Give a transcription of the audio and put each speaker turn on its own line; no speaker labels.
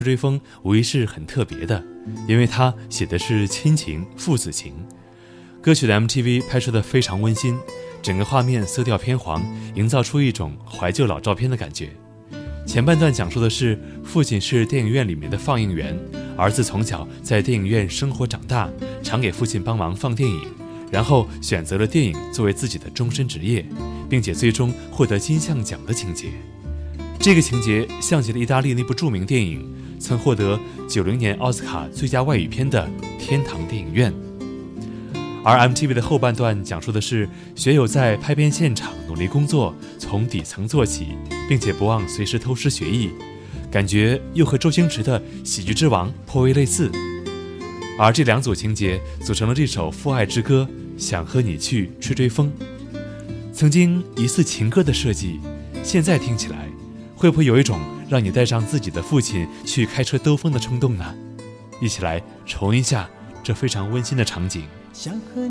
追风无疑是很特别的，因为它写的是亲情、父子情。歌曲的 MTV 拍摄的非常温馨，整个画面色调偏黄，营造出一种怀旧老照片的感觉。前半段讲述的是父亲是电影院里面的放映员，儿子从小在电影院生活长大，常给父亲帮忙放电影，然后选择了电影作为自己的终身职业，并且最终获得金像奖的情节。这个情节像极了意大利那部著名电影，曾获得90年奥斯卡最佳外语片的《天堂电影院》。而 MTV 的后半段讲述的是学友在拍片现场努力工作，从底层做起，并且不忘随时偷师学艺，感觉又和周星驰的《喜剧之王》颇为类似。而这两组情节组成了这首父爱之歌《想和你去吹吹风》。曾经疑似情歌的设计，现在听起来会不会有一种让你带上自己的父亲去开车兜风的冲动呢？一起来重温一下这非常温馨的场景。
想和